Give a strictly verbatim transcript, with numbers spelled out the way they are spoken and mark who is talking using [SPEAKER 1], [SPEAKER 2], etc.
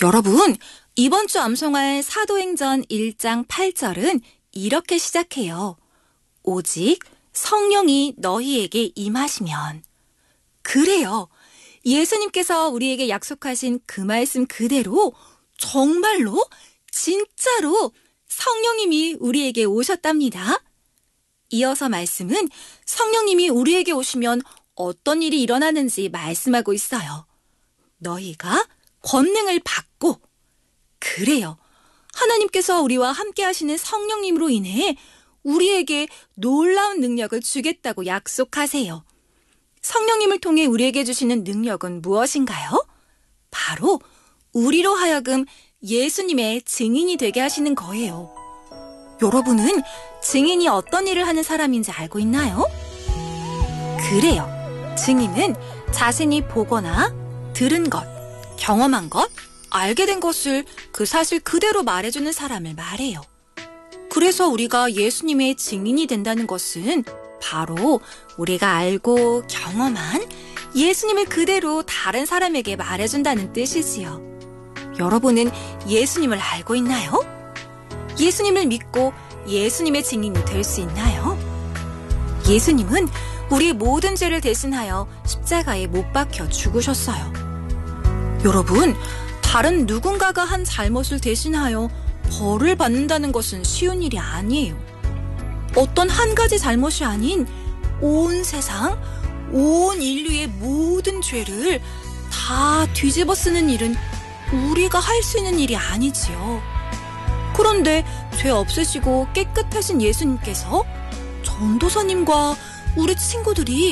[SPEAKER 1] 여러분, 이번 주 암송할 사도행전 일 장 팔 절은 이렇게 시작해요. 오직 성령이 너희에게 임하시면. 그래요. 예수님께서 우리에게 약속하신 그 말씀 그대로 정말로 진짜로 성령님이 우리에게 오셨답니다. 이어서 말씀은 성령님이 우리에게 오시면 어떤 일이 일어나는지 말씀하고 있어요. 너희가 권능을 받고, 그래요. 하나님께서 우리와 함께 하시는 성령님으로 인해 우리에게 놀라운 능력을 주겠다고 약속하세요. 성령님을 통해 우리에게 주시는 능력은 무엇인가요? 바로 우리로 하여금 예수님의 증인이 되게 하시는 거예요. 여러분은 증인이 어떤 일을 하는 사람인지 알고 있나요? 그래요. 증인은 자신이 보거나 들은 것, 경험한 것, 알게 된 것을 그 사실 그대로 말해주는 사람을 말해요. 그래서 우리가 예수님의 증인이 된다는 것은 바로 우리가 알고 경험한 예수님을 그대로 다른 사람에게 말해준다는 뜻이지요. 여러분은 예수님을 알고 있나요? 예수님을 믿고 예수님의 증인이 될 수 있나요? 예수님은 우리의 모든 죄를 대신하여 십자가에 못 박혀 죽으셨어요. 여러분, 다른 누군가가 한 잘못을 대신하여 벌을 받는다는 것은 쉬운 일이 아니에요. 어떤 한 가지 잘못이 아닌 온 세상, 온 인류의 모든 죄를 다 뒤집어 쓰는 일은 우리가 할 수 있는 일이 아니지요. 그런데 죄 없으시고 깨끗하신 예수님께서 전도사님과 우리 친구들이